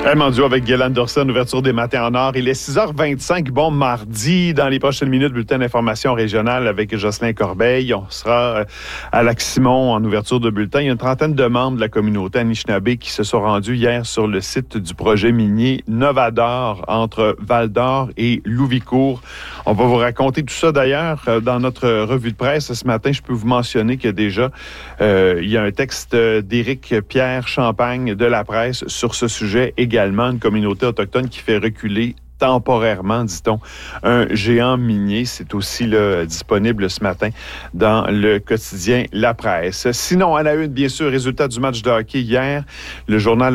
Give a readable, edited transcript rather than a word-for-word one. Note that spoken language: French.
Mondiaux avec Gail Anderson, ouverture des matins en or. Il est 6h25, bon mardi. Dans les prochaines minutes, bulletin d'information régionale avec Jocelyn Corbeil. On sera à Lac-Simon en ouverture de bulletin. Il y a une trentaine de membres de la communauté Anishinaabe qui se sont rendus hier sur le site du projet minier Novador entre Val-d'Or et Louvicourt. On va vous raconter tout ça d'ailleurs dans notre revue de presse ce matin. Je peux vous mentionner que déjà, il y a un texte d'Éric Pierre Champagne de la presse sur ce sujet également. Une communauté autochtone qui fait reculer temporairement, dit-on, un géant minier. C'est aussi disponible ce matin dans le quotidien La Presse. Sinon, à la une, bien sûr, résultat du match de hockey hier. Le journal